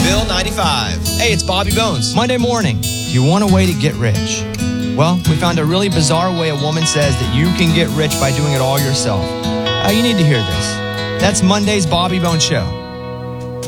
Bill 95. Hey, it's Bobby Bones. Monday morning, do you want a way to get rich? Well, we found a really bizarre way a woman says that you can get rich by doing it all yourself. You need to hear this. That's Monday's Bobby Bones Show.